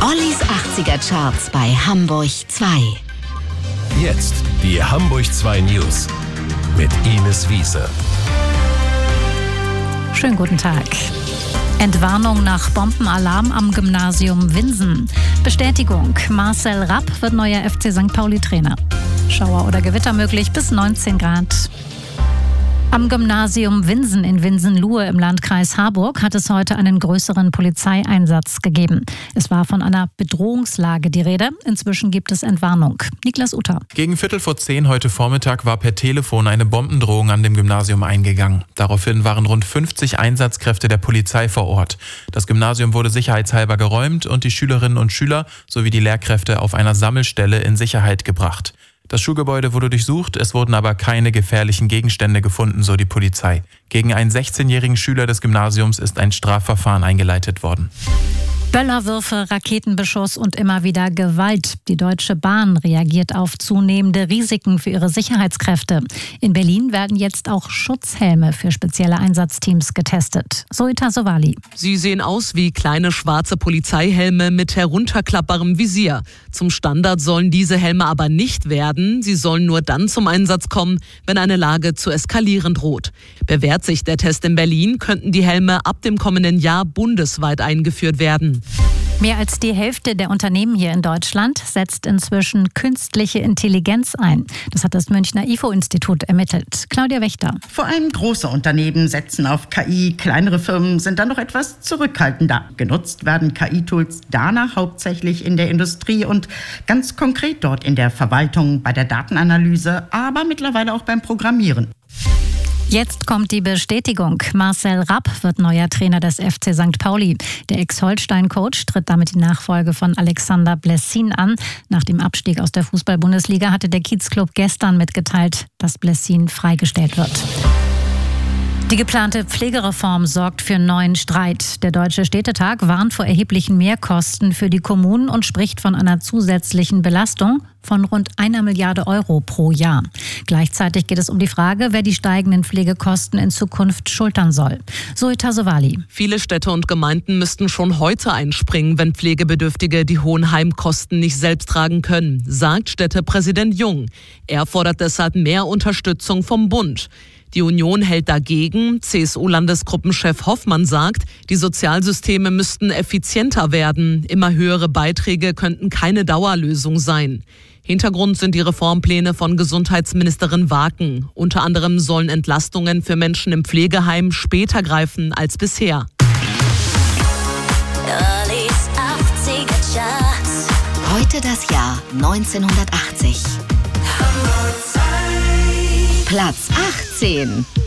Ollis 80er Charts bei Hamburg 2. Jetzt die Hamburg 2 News mit Ines Wiese. Schönen guten Tag. Entwarnung nach Bombenalarm am Gymnasium Winsen. Bestätigung, Marcel Rapp wird neuer FC St. Pauli-Trainer. Schauer oder Gewitter möglich bis 19 Grad. Am Gymnasium Winsen in Winsen-Luhe im Landkreis Harburg hat es heute einen größeren Polizeieinsatz gegeben. Es war von einer Bedrohungslage die Rede. Inzwischen gibt es Entwarnung. Niklas Utter. Gegen 9:45 heute Vormittag war per Telefon eine Bombendrohung an dem Gymnasium eingegangen. Daraufhin waren rund 50 Einsatzkräfte der Polizei vor Ort. Das Gymnasium wurde sicherheitshalber geräumt und die Schülerinnen und Schüler sowie die Lehrkräfte auf einer Sammelstelle in Sicherheit gebracht. Das Schulgebäude wurde durchsucht, es wurden aber keine gefährlichen Gegenstände gefunden, so die Polizei. Gegen einen 16-jährigen Schüler des Gymnasiums ist ein Strafverfahren eingeleitet worden. Böllerwürfe, Raketenbeschuss und immer wieder Gewalt. Die Deutsche Bahn reagiert auf zunehmende Risiken für ihre Sicherheitskräfte. In Berlin werden jetzt auch Schutzhelme für spezielle Einsatzteams getestet. Zoita Sowali. Sie sehen aus wie kleine schwarze Polizeihelme mit herunterklappbarem Visier. Zum Standard sollen diese Helme aber nicht werden. Sie sollen nur dann zum Einsatz kommen, wenn eine Lage zu eskalieren droht. Bewährt sich der Test in Berlin, könnten die Helme ab dem kommenden Jahr bundesweit eingeführt werden. Mehr als die Hälfte der Unternehmen hier in Deutschland setzt inzwischen künstliche Intelligenz ein. Das hat das Münchner IFO-Institut ermittelt. Claudia Wächter. Vor allem große Unternehmen setzen auf KI, kleinere Firmen sind dann noch etwas zurückhaltender. Genutzt werden KI-Tools danach hauptsächlich in der Industrie und ganz konkret dort in der Verwaltung, bei der Datenanalyse, aber mittlerweile auch beim Programmieren. Jetzt kommt die Bestätigung. Marcel Rapp wird neuer Trainer des FC St. Pauli. Der Ex-Holstein-Coach tritt damit die Nachfolge von Alexander Blessin an. Nach dem Abstieg aus der Fußball-Bundesliga hatte der Kiezclub gestern mitgeteilt, dass Blessin freigestellt wird. Die geplante Pflegereform sorgt für neuen Streit. Der Deutsche Städtetag warnt vor erheblichen Mehrkosten für die Kommunen und spricht von einer zusätzlichen Belastung von rund 1 Milliarde Euro pro Jahr. Gleichzeitig geht es um die Frage, wer die steigenden Pflegekosten in Zukunft schultern soll. Zoita Sowali. Viele Städte und Gemeinden müssten schon heute einspringen, wenn Pflegebedürftige die hohen Heimkosten nicht selbst tragen können, sagt Städtepräsident Jung. Er fordert deshalb mehr Unterstützung vom Bund. Die Union hält dagegen. CSU-Landesgruppenchef Hoffmann sagt, die Sozialsysteme müssten effizienter werden. Immer höhere Beiträge könnten keine Dauerlösung sein. Hintergrund sind die Reformpläne von Gesundheitsministerin Waken. Unter anderem sollen Entlastungen für Menschen im Pflegeheim später greifen als bisher. Heute das Jahr 1980. Platz 18.